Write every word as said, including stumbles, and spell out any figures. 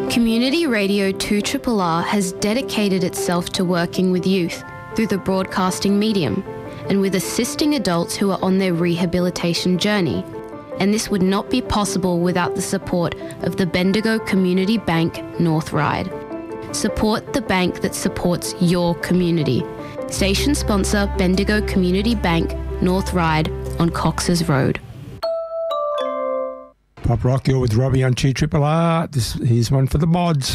Community Radio two R R R has dedicated itself to working with youth through the broadcasting medium and with assisting adults who are on their rehabilitation journey. And this would not be possible without the support of the Bendigo Community Bank North Ryde. Support the bank that supports your community. Station sponsor Bendigo Community Bank North Ryde on Cox's Road. Pop Rock, you're with Robbie on two R R R. This, here's one for the mods.